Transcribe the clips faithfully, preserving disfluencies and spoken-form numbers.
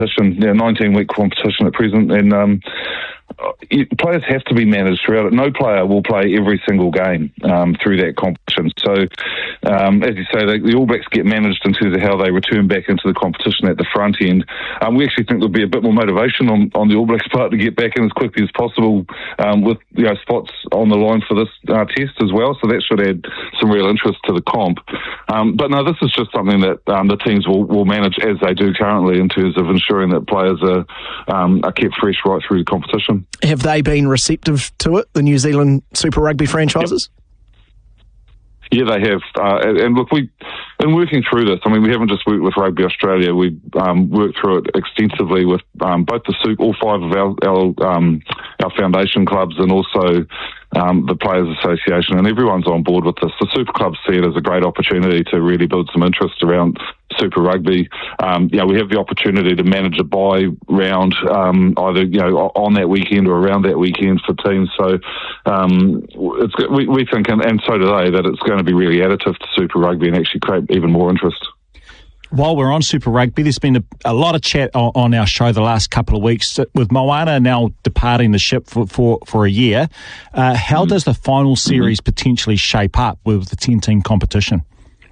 competition, yeah, nineteen-week competition at present, and um, players have to be managed throughout it. No player will play every single game um, through that competition. So, um, as you say, the, the All Blacks get managed in terms of how they return back into the competition at the front end. Um, we actually think there'll be a bit more motivation on, on the All Blacks part to get back in as quickly as possible, um, with you know spots on the line for this uh, test as well. So that should add some real interest to the comp. Um, but no, this is just something that um, the teams will, will manage as they do currently in terms of ensuring that players are um, are kept fresh right through the competition. Have they been receptive to it, the New Zealand Super Rugby franchises? Yep. Yeah, they have. Uh, and, and look, we, in working through this, I mean, we haven't just worked with Rugby Australia. We um, worked through it extensively with um, both the Super, all five of our our, um, our foundation clubs, and also um, the Players Association, and everyone's on board with this. The Super clubs see it as a great opportunity to really build some interest around Super Rugby. Um, you know, we have the opportunity to manage a bye round, um, either you know on that weekend or around that weekend for teams. So um, it's we, we think, and, and so do they, that it's going to be really additive to Super Rugby and actually create even more interest. While we're on Super Rugby, there's been a, a lot of chat on, on our show the last couple of weeks with Moana now departing the ship for, for, for a year. Uh, how mm. does the final series mm-hmm. potentially shape up with the ten-team competition?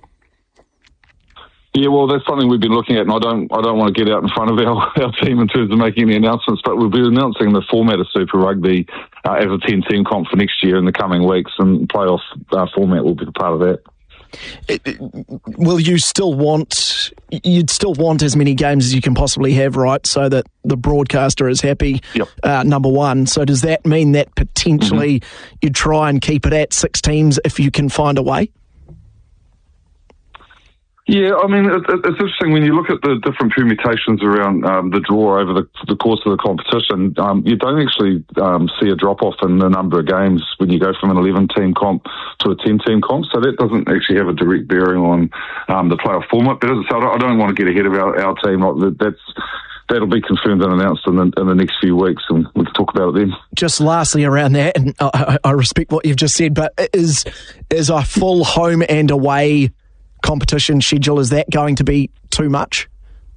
Yeah, well, that's something we've been looking at, and I don't, I don't want to get out in front of our, our team in terms of making any announcements, but we'll be announcing the format of Super Rugby uh, as a ten-team comp for next year in the coming weeks, and playoff uh, format will be part of that. It, it, will you still want, you'd still want as many games as you can possibly have, right, so that the broadcaster is happy, yep. uh, number one. So does that mean that potentially mm-hmm. you try and keep it at six teams if you can find a way? Yeah, I mean, it, it, it's interesting when you look at the different permutations around um, the draw over the, the course of the competition. Um, you don't actually um, see a drop-off in the number of games when you go from an eleven-team comp to a ten-team comp, so that doesn't actually have a direct bearing on um, the playoff format. But as I said, I don't want to get ahead of our, our team. Like, that's That'll be confirmed and announced in the, in the next few weeks, and we can talk about it then. Just lastly around that, and I, I respect what you've just said, but is is a full home and away competition schedule, is that going to be too much?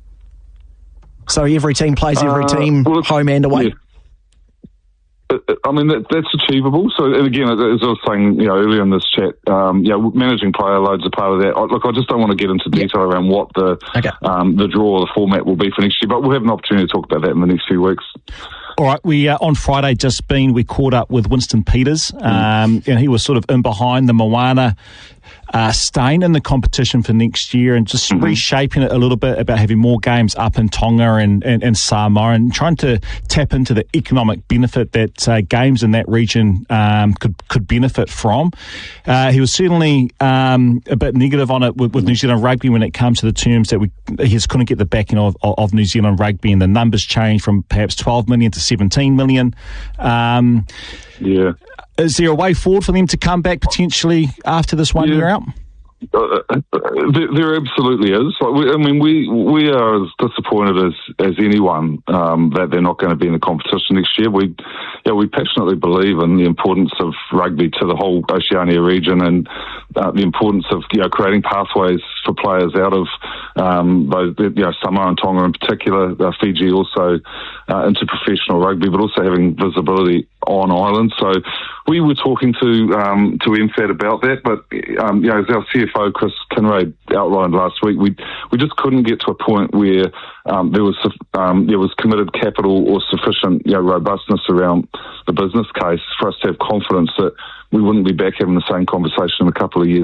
So every team plays every team, uh, well, home and away? Yeah. I mean, that, that's achievable. So, and again, as I was saying, you know, earlier in this chat, um, you know, managing player loads are part of that. I, look, I just don't want to get into detail yep. around what the okay. um, the draw or the format will be for next year, but we'll have an opportunity to talk about that in the next few weeks. All right, we uh, on Friday just been, we caught up with Winston Peters, um, mm. and he was sort of in behind the Moana uh, stain in the competition for next year, and just mm-hmm. reshaping it a little bit about having more games up in Tonga and, and, and Samoa, and trying to tap into the economic benefit that uh, games in that region um, could could benefit from. Uh, he was certainly um, a bit negative on it with, with New Zealand Rugby when it comes to the terms that we he just couldn't get the backing of, of, of New Zealand Rugby, and the numbers changed from perhaps twelve million to seventeen million. Um, yeah. Is there a way forward for them to come back potentially after this one yeah. year out? Uh, there, there absolutely is. Like we, I mean, we we are as disappointed as, as anyone um, that they're not going to be in the competition next year. We, yeah, we passionately believe in the importance of rugby to the whole Oceania region, and uh, the importance of you know creating pathways for players out of um, both you know Samoa and Tonga in particular, uh, Fiji also uh, into professional rugby, but also having visibility on island. So we were talking to um, to M FAT about that, but um, you know, as our C F O Chris Kinraid outlined last week, we we just couldn't get to a point where um, there was um, there was committed capital or sufficient you know, robustness around the business case for us to have confidence that we wouldn't be back having the same conversation in a couple of years.